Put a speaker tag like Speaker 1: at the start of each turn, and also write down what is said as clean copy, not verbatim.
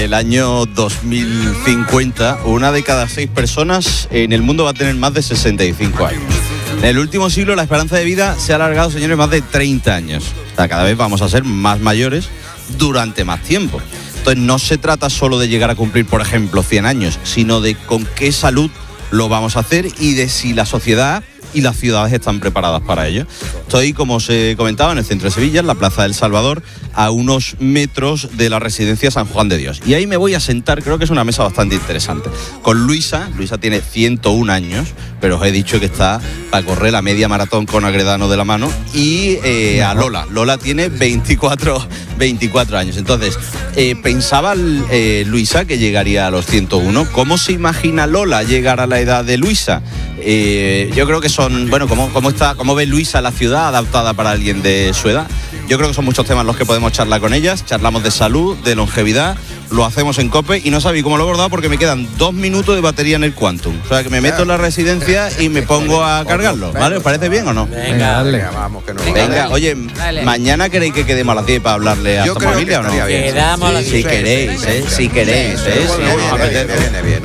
Speaker 1: El año 2050, una de cada 6 personas en el mundo va a tener más de 65 años. En el último siglo la esperanza de vida se ha alargado, señores, más de 30 años. O sea, cada vez vamos a ser más mayores durante más tiempo. Entonces no se trata solo de llegar a cumplir, por ejemplo, 100 años, sino de con qué salud lo vamos a hacer y de si la sociedad y las ciudades están preparadas para ello. Estoy, como os he comentado, en el centro de Sevilla, en la Plaza del Salvador, a unos metros de la residencia San Juan de Dios. Y ahí me voy a sentar, creo que es una mesa bastante interesante, con Luisa. Luisa tiene 101 años, pero os he dicho que está para correr la media maratón con Agredano de la mano. Y a Lola. Lola tiene 24 años. Entonces, pensaba Luisa que llegaría a los 101. ¿Cómo se imagina Lola llegar a la edad de Luisa? Yo creo que son, bueno, ¿cómo ve Luisa la ciudad adaptada para alguien de su edad? Yo creo que son muchos temas los que podemos charlar con ellas. Charlamos de salud, de longevidad, lo hacemos en COPE y no sabéis cómo lo he abordado porque me quedan 2 minutos de batería en el Quantum. O sea, que me meto en la residencia y me pongo a cargarlo, ¿vale? ¿Os parece bien o no?
Speaker 2: Venga, dale.
Speaker 3: Vamos, que no.
Speaker 1: Venga, oye,
Speaker 4: Dale.
Speaker 1: ¿mañana queréis que quedemos a las 10 para hablarle a
Speaker 3: Yo
Speaker 1: esta
Speaker 3: creo
Speaker 1: familia
Speaker 3: que
Speaker 1: o no?
Speaker 3: estaría bien.
Speaker 4: Quedamos a las
Speaker 1: Si
Speaker 4: 10.
Speaker 1: queréis, si queréis, si os apetece.
Speaker 3: Viene bien.